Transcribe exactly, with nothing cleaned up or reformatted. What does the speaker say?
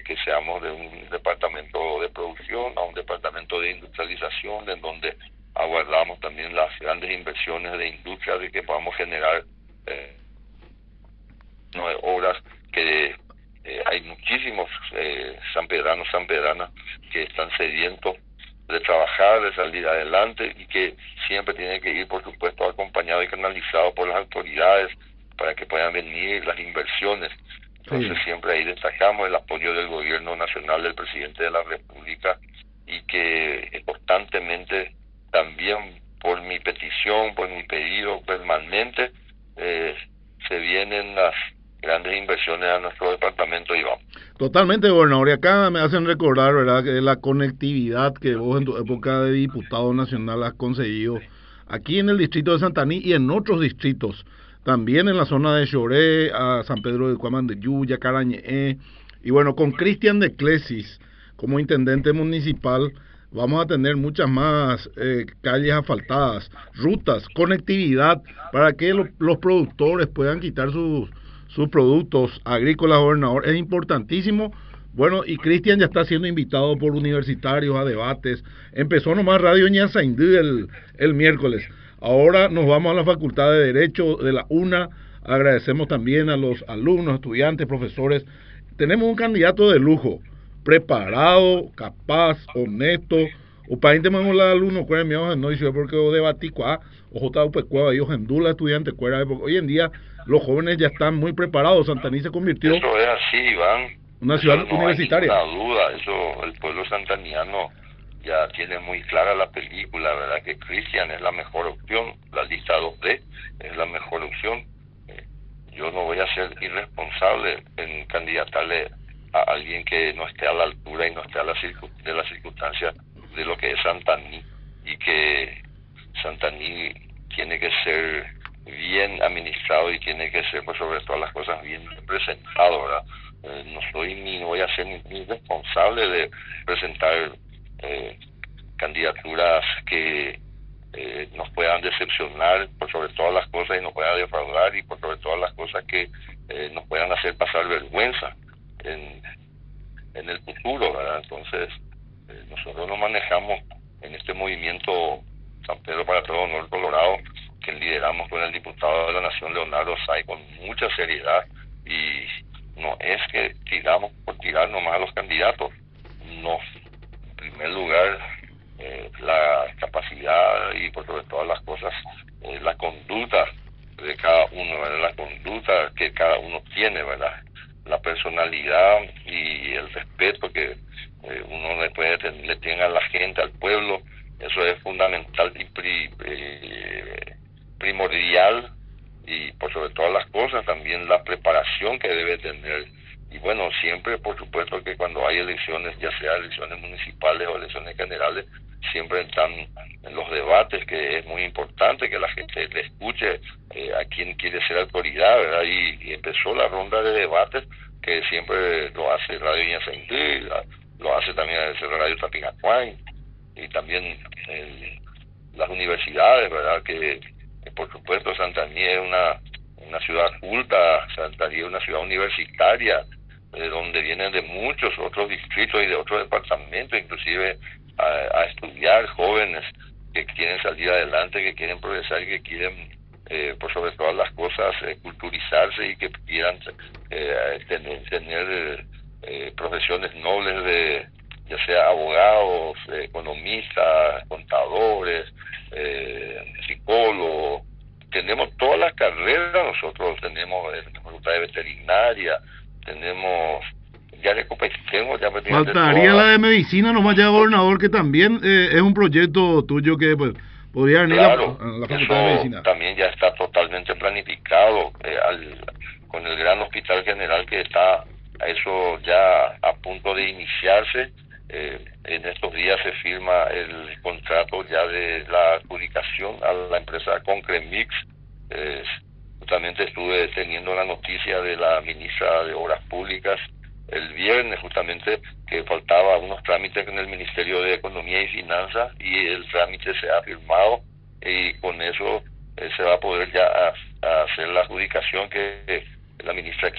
que seamos de un departamento de producción a un departamento de industrialización, en donde aguardamos también las grandes inversiones de industria, de que podamos generar eh, no, obras que eh, hay muchísimos eh, sanpedranos, sanpedranas que están sedientos de trabajar, de salir adelante, y que siempre tiene que ir, por supuesto, acompañado y canalizado por las autoridades para que puedan venir las inversiones. Entonces sí, siempre ahí destacamos el apoyo del gobierno nacional, del presidente de la República, y que constantemente también por mi petición, por mi pedido permanente, eh, se vienen las grandes inversiones a nuestro departamento, Iván. Totalmente, gobernador, y acá me hacen recordar, ¿verdad?, que la conectividad que vos en tu época de diputado nacional has conseguido aquí en el distrito de Santaní y en otros distritos, también en la zona de Choré, a San Pedro de Cuamandeyú, Yacarañeé, y bueno, con Cristian de Clesis como intendente municipal, vamos a tener muchas más eh, calles asfaltadas, rutas, conectividad, para que lo, los productores puedan quitar sus, sus productos agrícolas, gobernador. Es importantísimo. Bueno, y Cristian ya está siendo invitado por universitarios a debates. Empezó nomás Radio Ñazaindú el, el miércoles. Ahora nos vamos a la Facultad de Derecho de la UNA. Agradecemos también a los alumnos, estudiantes, profesores. Tenemos un candidato de lujo, preparado, capaz, honesto. O para intentamos la alumno cuál mi hoja no dice porque o debatí cuá o jota upecuá ellos en dula estudiante cuál, porque hoy en día los jóvenes ya están muy preparados. Santaní se convirtió eso es así, Iván, una ciudad no universitaria. Hay ninguna duda, eso el pueblo santaniano ya tiene muy clara la película, verdad que Cristian es la mejor opción, la lista dos D es la mejor opción. Eh, yo no voy a ser irresponsable en candidatarle a alguien que no esté a la altura y no esté a la circun- de las circunstancias de lo que es Santaní, y que Santaní tiene que ser bien administrado y tiene que ser, pues, sobre todas las cosas, bien representado, ¿verdad? Eh, no soy ni voy a ser ni, ni responsable de presentar eh, candidaturas que eh, nos puedan decepcionar por sobre todas las cosas y nos puedan defraudar, y por sobre todas las cosas que eh, nos puedan hacer pasar vergüenza en, en el futuro, ¿verdad? Entonces, eh, nosotros nos manejamos en este movimiento San Pedro para todo Honor Colorado, que lideramos con el diputado de la Nación, Leonardo Say, con mucha seriedad, y no es que tiramos por tirar nomás a los candidatos, no. En primer lugar, eh, la capacidad y por sobre todas las cosas, eh, la conducta de cada uno, ¿verdad? La conducta que cada uno tiene, ¿verdad? La personalidad y el respeto que eh, uno le puede tener, le tenga a la gente, al pueblo. Eso es fundamental y pri, eh, primordial, y por sobre todas las cosas también la preparación que debe tener. Y bueno, siempre, por supuesto, que cuando hay elecciones, ya sea elecciones municipales o elecciones generales, siempre están en los debates, que es muy importante que la gente le escuche eh, a quien quiere ser autoridad, ¿verdad? Y, y empezó la ronda de debates, que siempre lo hace Radio Ñazaindú, lo hace también Radio Tapinacuay, y también el, las universidades, ¿verdad? Que, que por supuesto Santaní es una, una ciudad culta, Santaní es una ciudad universitaria, de donde vienen de muchos otros distritos y de otros departamentos, inclusive a, a estudiar jóvenes que quieren salir adelante, que quieren progresar y que quieren, eh, por sobre todas las cosas, eh, culturizarse, y que quieran eh, tener, tener eh, profesiones nobles, de ya sea abogados, eh, economistas, contadores, eh, psicólogos. Tenemos todas las carreras, nosotros tenemos eh, facultad de veterinaria, tenemos, ya le tenemos ya faltaría la de medicina nomás, ya, gobernador, que también eh, es un proyecto tuyo que pues podría venir claro, a, a la facultad de medicina. También ya está totalmente planificado eh, al, con el gran hospital general que está eso ya a punto de iniciarse. Eh, en estos días se firma el contrato ya de la adjudicación a la empresa Concremix. Eh, justamente estuve teniendo la noticia de la ministra de Obras Públicas el viernes, justamente, que faltaba unos trámites en el Ministerio de Economía y Finanzas, y el trámite se ha firmado, y con eso eh, se va a poder ya a, a hacer la adjudicación que eh, la ministra